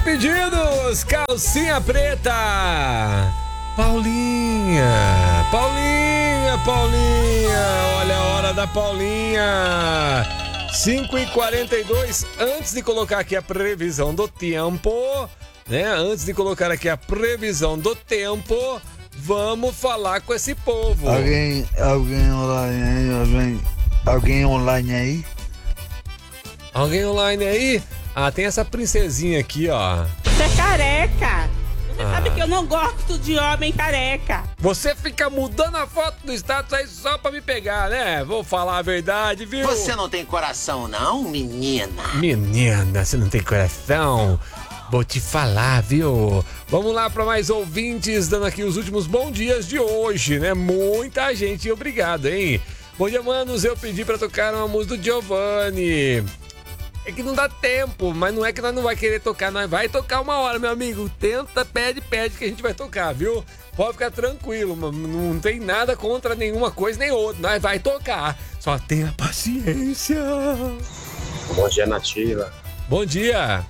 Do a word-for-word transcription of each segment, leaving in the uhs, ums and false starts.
pedidos, calcinha preta. Paulinha, Paulinha, Paulinha, olha a hora da Paulinha. cinco e quarenta e dois, antes de colocar aqui a previsão do tempo, né? Antes de colocar aqui a previsão do tempo, vamos falar com esse povo. Alguém, alguém online aí, alguém, alguém online aí? Alguém online aí? Ah, tem essa princesinha aqui, ó. Você é careca. Você Ah. sabe que eu não gosto de homem careca. Você fica mudando a foto do status aí só pra me pegar, né? Vou falar a verdade, viu? Você não tem coração, não, menina? Menina, você não tem coração? Vou te falar, viu? Vamos lá para mais ouvintes, dando aqui os últimos bons dias de hoje, né? Muita gente, obrigado, hein? Bom dia, manos, eu pedi para tocar uma música do Giovanni. É que não dá tempo, mas não é que nós não vai querer tocar, nós vai tocar uma hora, meu amigo. Tenta, pede, pede que a gente vai tocar, viu? Pode ficar tranquilo, não tem nada contra nenhuma coisa nem outra, nós vai tocar. Só tenha paciência. Bom dia, Nativa. Bom dia.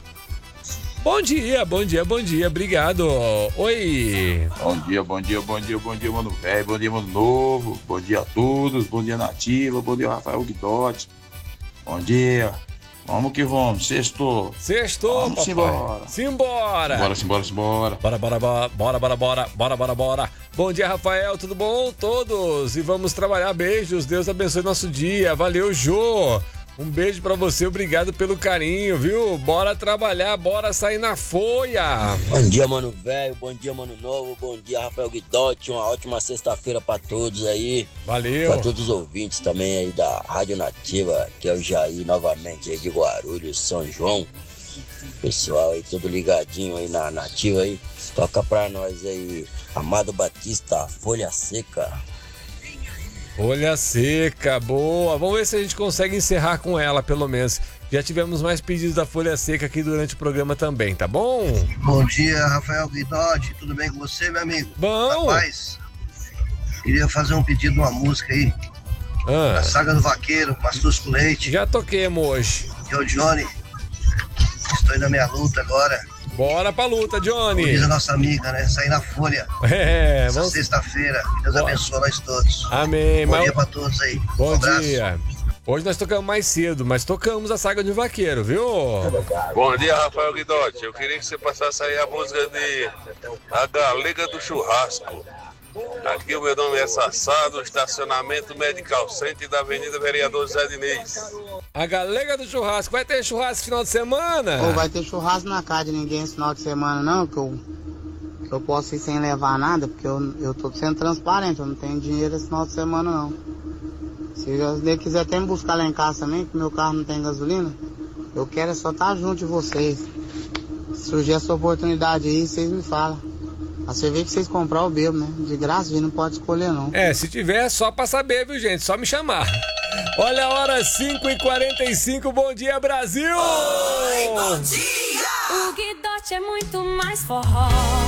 Bom dia, bom dia, bom dia, obrigado. Oi. Bom dia, bom dia, bom dia, bom dia, mano velho, bom dia, mano novo, bom dia a todos, bom dia, Nativa, bom dia, Rafael Guidotti. Bom dia. Vamos que vamos, sextou. Sextou, vamos papai. Simbora. Simbora. Simbora, simbora, simbora. Bora, bora, bora, bora, bora, bora, bora, bora, bora. Bom dia, Rafael, tudo bom? Todos. E vamos trabalhar, beijos, Deus abençoe nosso dia. Valeu, Jô. Um beijo pra você, obrigado pelo carinho, viu? Bora trabalhar, bora sair na folha. Bom dia, mano velho, bom dia, mano novo, bom dia, Rafael Guidotti, uma ótima sexta-feira pra todos aí. Valeu. Pra todos os ouvintes também aí da Rádio Nativa, que é o Jair novamente aí de Guarulhos, São João. Pessoal aí, todo ligadinho aí na Nativa aí. Toca pra nós aí, Amado Batista, Folha Seca. Folha Seca, boa. Vamos ver se a gente consegue encerrar com ela, pelo menos. Já tivemos mais pedidos da Folha Seca aqui durante o programa também, tá bom? Bom dia, Rafael Guidotti. Tudo bem com você, meu amigo? Bom. Rapaz, queria fazer um pedido de uma música aí. Ah. Da Saga do Vaqueiro, Pastor com Leite. Já toquemos hoje. Que é o Johnny. Estou na minha luta agora. Bora pra luta, Johnny. Como diz a nossa amiga, né? Sair na folha. É, essa vamos... sexta-feira. Que Deus abençoe nós todos. Amém. Bom mas... dia pra todos aí. Bom um abraço. dia. Hoje nós tocamos mais cedo, mas tocamos a Saga de Vaqueiro, viu? Bom dia, Rafael Guidotti. Eu queria que você passasse aí a música de A Galega do Churrasco. Aqui o meu nome é Sassá, do estacionamento Medical Center da Avenida Vereador Zé Diniz. A Galega do Churrasco. Vai ter churrasco final de semana? Ou vai ter churrasco na casa de ninguém esse final de semana não, que eu, que eu posso ir sem levar nada, porque eu, eu tô sendo transparente, eu não tenho dinheiro esse final de semana não. Se ele quiser até me buscar lá em casa também, que meu carro não tem gasolina, eu quero é só estar junto de vocês. Se surgir essa oportunidade aí, vocês me falam. A cerveja que vocês comprar, eu bebo, né? De graça, a gente não pode escolher, não. É, se tiver, é só pra saber, viu, gente? Só me chamar. Olha a hora, cinco e quarenta e cinco. Bom dia, Brasil! Oi, bom dia! O Guidotti é muito mais forró.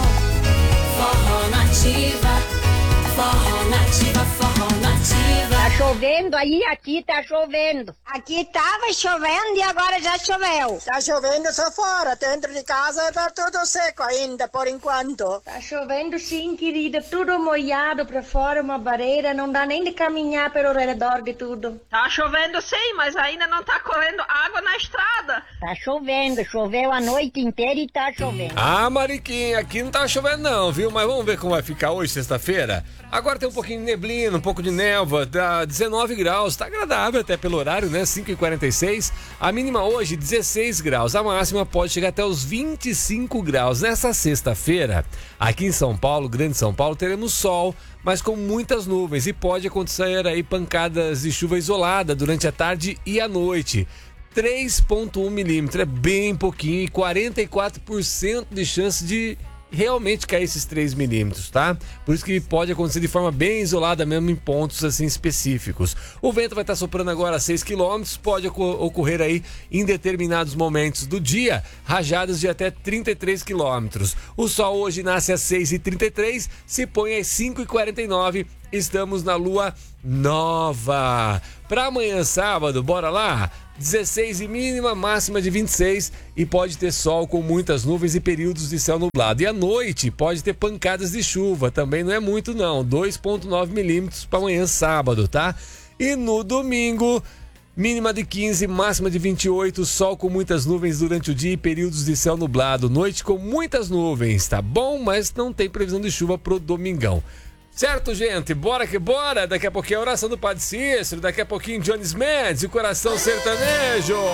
Forró Nativa. Forró Nativa, Forró Nativa. Tá chovendo aí, aqui tá chovendo. Aqui tava chovendo e agora já choveu. Tá chovendo só fora, dentro de casa tá tudo seco ainda, por enquanto. Tá chovendo sim, querida, tudo molhado pra fora, uma barreira, não dá nem de caminhar pelo redor de tudo. Tá chovendo sim, mas ainda não tá correndo água na estrada. Tá chovendo, choveu a noite inteira e tá chovendo. Ah, Mariquinha, aqui não tá chovendo não, viu? Mas vamos ver como vai ficar hoje, sexta-feira. Agora tem um pouquinho de neblina, um pouco de névoa, dá dezenove graus, tá agradável até pelo horário, né? cinco e quarenta e seis. A mínima hoje, dezesseis graus. A máxima pode chegar até os vinte e cinco graus. Nessa sexta-feira, aqui em São Paulo, Grande São Paulo, teremos sol, mas com muitas nuvens e pode acontecer aí pancadas de chuva isolada durante a tarde e a noite. três vírgula um milímetros, é bem pouquinho e quarenta e quatro por cento de chance de realmente cair esses três milímetros, tá? Por isso que pode acontecer de forma bem isolada mesmo em pontos assim específicos. O vento vai estar soprando agora a seis quilômetros, pode ocorrer aí em determinados momentos do dia, rajadas de até trinta e três quilômetros. O sol hoje nasce às seis e trinta e três, se põe às cinco e quarenta e nove estamos na lua nova. Para amanhã, sábado, bora lá? dezesseis e mínima, máxima de vinte e seis e pode ter sol com muitas nuvens e períodos de céu nublado. E à noite pode ter pancadas de chuva, também não é muito não, dois vírgula nove milímetros para amanhã, sábado, tá? E no domingo, mínima de quinze, máxima de vinte e oito, sol com muitas nuvens durante o dia e períodos de céu nublado. Noite com muitas nuvens, tá bom? Mas não tem previsão de chuva pro domingão. Certo, gente? Bora que bora! Daqui a pouquinho a oração do Padre Cícero, daqui a pouquinho Johnny Mendes e o Coração Sertanejo.